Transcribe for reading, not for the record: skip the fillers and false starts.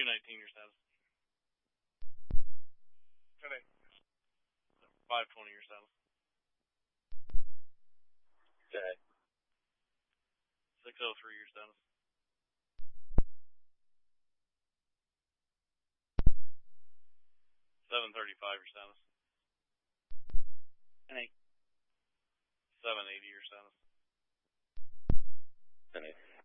219 your status. Okay. 520 your status. Okay. 603 your status. 735 your status. Any. 780 your status. Any.